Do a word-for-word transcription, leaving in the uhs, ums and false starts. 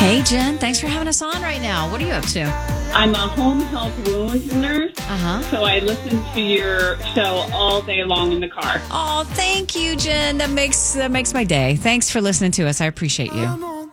Hey, Jen. Thanks for having us on right now. What are you up to? I'm a home health wound nurse, Uh-huh. so I listen to your show all day long in the car. Oh, thank you, Jen. That makes that makes my day. Thanks for listening to us. I appreciate you.